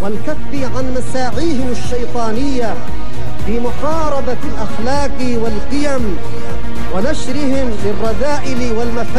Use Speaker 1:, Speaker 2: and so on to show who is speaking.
Speaker 1: والكف عن مساعيهم الشيطانية في محاربة الأخلاق والقيم ونشرهم للرذائل والمفاسد